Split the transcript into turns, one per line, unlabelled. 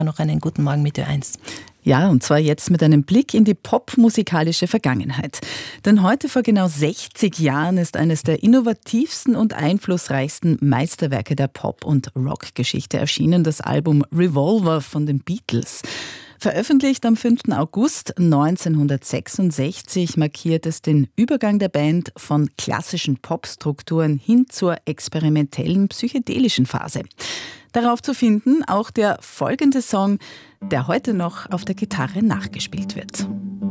Noch einen guten Morgen mit Ö1.
Ja, und zwar jetzt mit einem Blick in die popmusikalische Vergangenheit. Denn heute vor genau 60 Jahren ist eines der innovativsten und einflussreichsten Meisterwerke der Pop- und Rockgeschichte erschienen, das Album Revolver von den Beatles. Veröffentlicht am 5. August 1966 markiert es den Übergang der Band von klassischen Popstrukturen hin zur experimentellen psychedelischen Phase. Darauf zu finden auch der folgende Song, der heute noch auf der Gitarre nachgespielt wird.